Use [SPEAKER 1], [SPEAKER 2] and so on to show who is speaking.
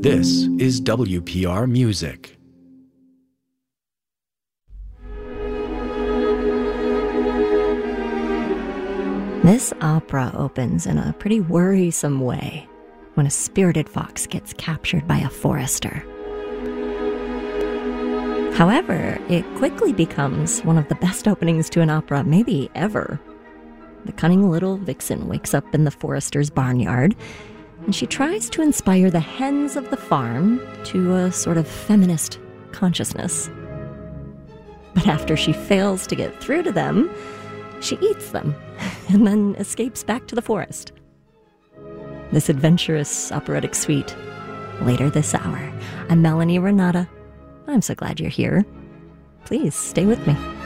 [SPEAKER 1] This is WPR Music.
[SPEAKER 2] This opera opens in a pretty worrisome way when a spirited fox gets captured by a forester. However, it quickly becomes one of the best openings to an opera maybe ever. The cunning little vixen wakes up in the forester's barnyard, and she tries to inspire the hens of the farm to a sort of feminist consciousness. But after she fails to get through to them, she eats them and then escapes back to the forest. This adventurous operatic suite, later this hour. I'm Melanie Renata. I'm so glad you're here. Please stay with me.